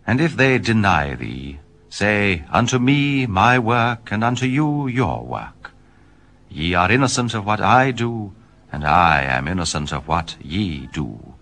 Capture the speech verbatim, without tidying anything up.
And if they deny thee, say, Unto me my work, and unto you your work. Ye are innocent of what I do, and I am innocent of what ye do.